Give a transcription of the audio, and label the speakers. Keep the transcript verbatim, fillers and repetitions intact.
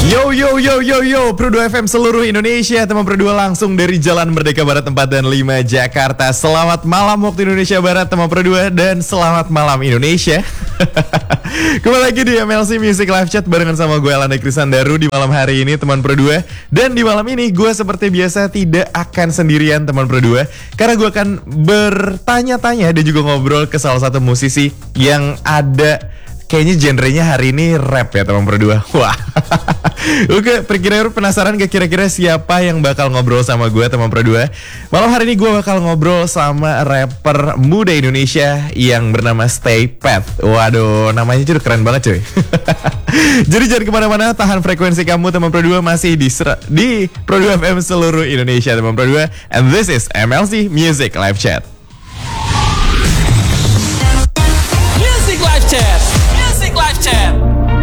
Speaker 1: Yo yo yo yo yo Pro dua F M seluruh Indonesia, teman Pro dua langsung dari Jalan Merdeka Barat empat dan lima Jakarta. Selamat malam waktu Indonesia Barat teman Pro dua, dan selamat malam Indonesia. Kembali lagi di M L C Music Live Chat barengan sama gue Elanda Krisandaru di malam hari ini teman Pro dua. Dan di malam ini gue seperti biasa tidak akan sendirian teman Pro dua, karena gue akan bertanya-tanya dan juga ngobrol ke salah satu musisi yang ada kayaknya genrenya hari ini rap ya teman Pro dua. Wah. Oke, kira-kira penasaran gak kira-kira siapa yang bakal ngobrol sama gue teman Pro dua? Malam hari ini gue bakal ngobrol sama rapper muda Indonesia yang bernama Stay Pat. Waduh, namanya cuy keren banget cuy. Jadi jangan kemana-mana, tahan frekuensi kamu teman Pro dua, masih di, di Pro dua F M seluruh Indonesia teman Pro dua. And this is M L C Music Live Chat.